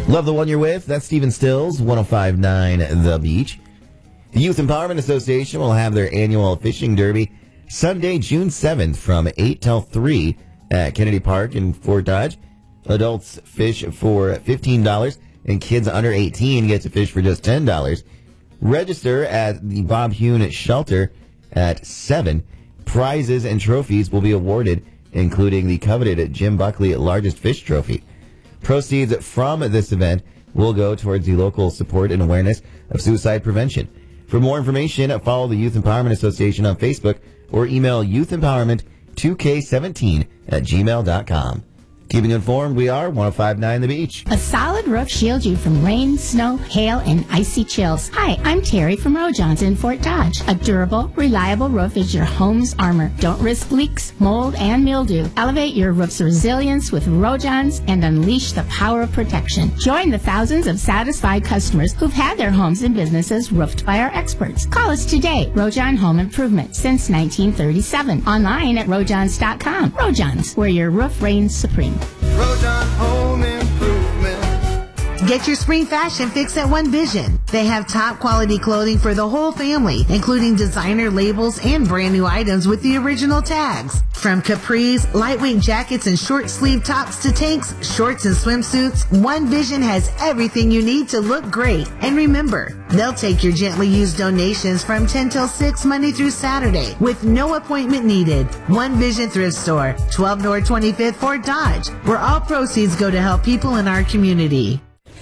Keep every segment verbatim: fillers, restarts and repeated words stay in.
Love the one you're with. That's Stephen Stills, one oh five point nine The Beach. The Youth Empowerment Association will have their annual fishing derby Sunday, June seventh from eight till three at Kennedy Park in Fort Dodge. Adults fish for fifteen dollars and kids under eighteen get to fish for just ten dollars. Register at the Bob Hune Shelter at seven. Prizes and trophies will be awarded, including the coveted Jim Buckley Largest Fish Trophy. Proceeds from this event will go towards the local support and awareness of suicide prevention. For more information, follow the Youth Empowerment Association on Facebook or email youth empowerment two k seventeen at gmail dot com. Keeping informed, we are one oh five point nine The Beach. A solid roof shields you from rain, snow, hail, and icy chills. Hi, I'm Terry from Rojohn's in Fort Dodge. A durable, reliable roof is your home's armor. Don't risk leaks, mold, and mildew. Elevate your roof's resilience with Rojohn's and unleash the power of protection. Join the thousands of satisfied customers who've had their homes and businesses roofed by our experts. Call us today. Rojon Home Improvement since nineteen thirty-seven. Online at rojons dot com. Rojohn's, where your roof reigns supreme. Rojon Home Improvement. Get your spring fashion fix at One Vision. They have top quality clothing for the whole family, including designer labels and brand new items with the original tags. From capris, lightweight jackets and short sleeve tops to tanks, shorts and swimsuits, One Vision has everything you need to look great. And remember, they'll take your gently used donations from ten till six Monday through Saturday with no appointment needed. One Vision Thrift Store, twelve North twenty-fifth Fort Dodge, where all proceeds go to help people in our community.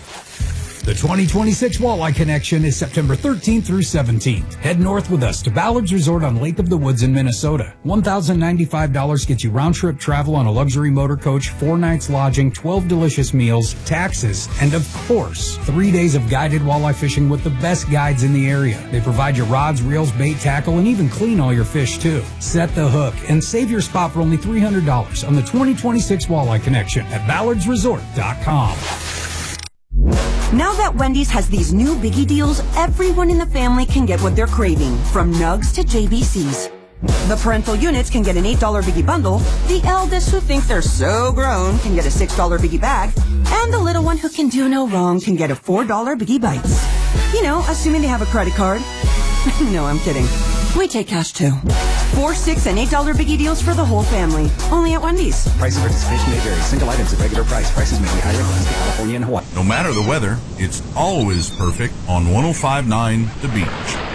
The twenty twenty-six Walleye Connection is September thirteenth through seventeenth. Head north with us to Ballard's Resort on Lake of the Woods in Minnesota. one thousand ninety-five dollars gets you round-trip travel on a luxury motor coach, four nights lodging, twelve delicious meals, taxes, and of course, three days of guided walleye fishing with the best guides in the area. They provide you rods, reels, bait, tackle, and even clean all your fish too. Set the hook and save your spot for only three hundred dollars on the twenty twenty-six Walleye Connection at ballards resort dot com. Now that Wendy's has these new biggie deals, everyone in the family can get what they're craving, from nugs to J B Cs. The parental units can get an eight dollar biggie bundle, the eldest who think they're so grown can get a six dollar biggie bag, and the little one who can do no wrong can get a four dollar biggie bites. You know, assuming they have a credit card. No, I'm kidding. We take cash too. Four, six, and eight dollar biggie deals for the whole family. Only at Wendy's. Price of participation may vary. Single items at regular price. Prices may be higher in Alaska, California, and Hawaii. No matter the weather, it's always perfect on one oh five point nine The Beach.